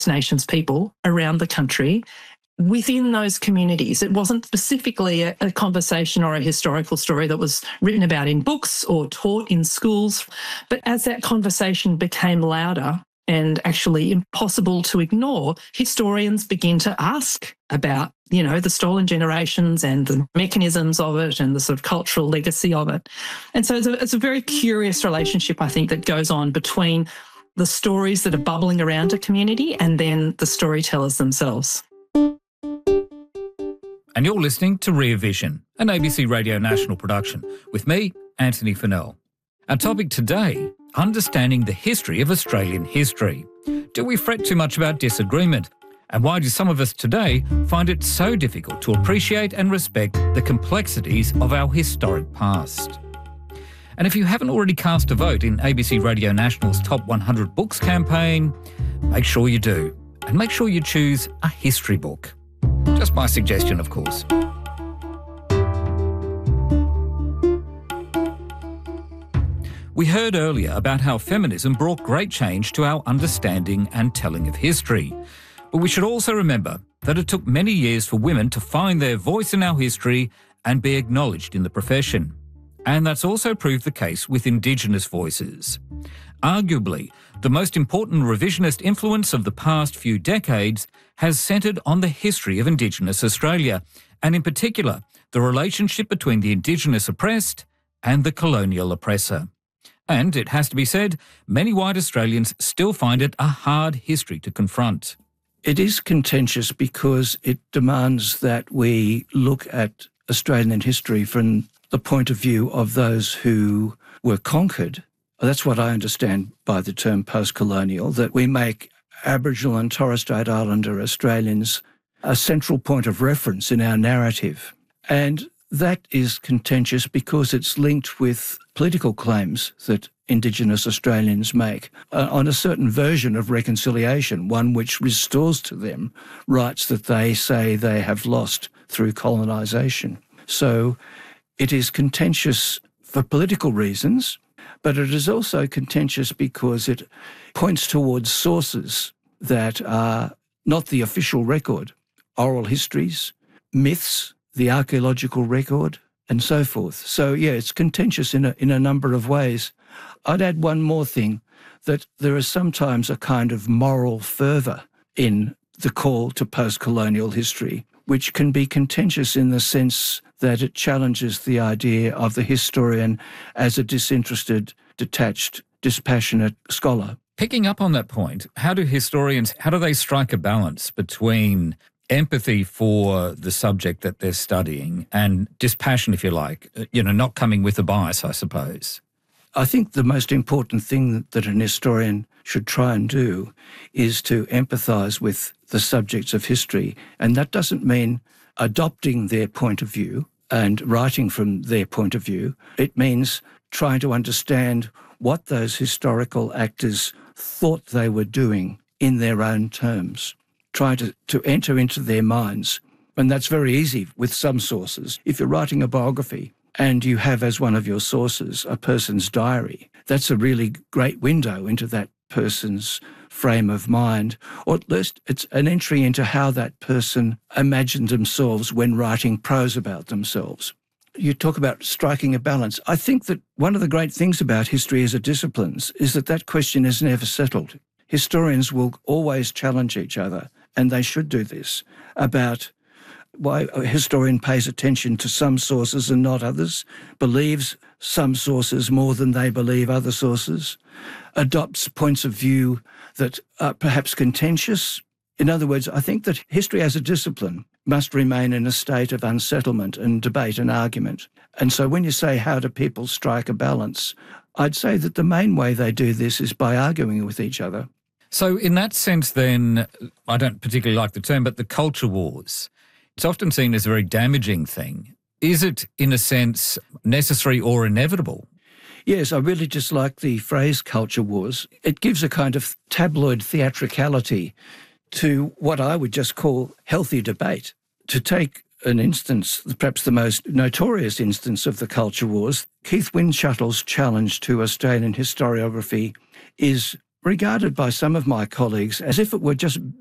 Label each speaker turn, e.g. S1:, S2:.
S1: Nations people around the country within those communities. It wasn't specifically a conversation or a historical story that was written about in books or taught in schools. But as that conversation became louder and actually impossible to ignore, historians begin to ask about, the stolen generations and the mechanisms of it and the sort of cultural legacy of it. And so it's a very curious relationship, I think, that goes on between the stories that are bubbling around a community and then the storytellers themselves.
S2: And you're listening to Rear Vision, an ABC Radio National production, with me, Anthony Fennell. Our topic today, understanding the history of Australian history. Do we fret too much about disagreement? And why do some of us today find it so difficult to appreciate and respect the complexities of our historic past? And if you haven't already cast a vote in ABC Radio National's Top 100 Books campaign, make sure you do. And make sure you choose a history book. Just my suggestion, of course. We heard earlier about how feminism brought great change to our understanding and telling of history. But we should also remember that it took many years for women to find their voice in our history and be acknowledged in the profession. And that's also proved the case with Indigenous voices. Arguably, the most important revisionist influence of the past few decades has centred on the history of Indigenous Australia, and in particular, the relationship between the Indigenous oppressed and the colonial oppressor. And, it has to be said, many white Australians still find it a hard history to confront.
S3: It is contentious because it demands that we look at Australian history from the point of view of those who were conquered. That's what I understand by the term post-colonial, that we make Aboriginal and Torres Strait Islander Australians a central point of reference in our narrative. And that is contentious because it's linked with political claims that Indigenous Australians make on a certain version of reconciliation, one which restores to them rights that they say they have lost through colonisation. So it is contentious for political reasons, but it is also contentious because it points towards sources that are not the official record, oral histories, myths, the archaeological record, and so forth. So, yeah, it's contentious in a number of ways. I'd add one more thing, that there is sometimes a kind of moral fervour in the call to post-colonial history, which can be contentious in the sense that it challenges the idea of the historian as a disinterested, detached, dispassionate scholar.
S2: Picking up on that point, how do historians strike a balance between empathy for the subject that they're studying and dispassion, if you like, not coming with a bias, I suppose?
S3: I think the most important thing that an historian should try and do is to empathise with the subjects of history. And that doesn't mean adopting their point of view and writing from their point of view. It means trying to understand what those historical actors thought they were doing in their own terms, try to enter into their minds. And that's very easy with some sources. If you're writing a biography and you have as one of your sources a person's diary, that's a really great window into that person's frame of mind, or at least it's an entry into how that person imagined themselves when writing prose about themselves. You talk about striking a balance. I think that one of the great things about history as a discipline is that question is never settled. Historians will always challenge each other, and they should do this, about why a historian pays attention to some sources and not others, believes some sources more than they believe other sources, adopts points of view that are perhaps contentious. In other words, I think that history as a discipline must remain in a state of unsettlement and debate and argument. And so when you say how do people strike a balance, I'd say that the main way they do this is by arguing with each other.
S2: So in that sense then, I don't particularly like the term, but the culture wars, it's often seen as a very damaging thing. Is it, in a sense, necessary or inevitable?
S3: Yes, I really just like the phrase culture wars. It gives a kind of tabloid theatricality to what I would just call healthy debate. To take an instance, perhaps the most notorious instance of the culture wars, Keith Windschuttle's challenge to Australian historiography is regarded by some of my colleagues as if it were just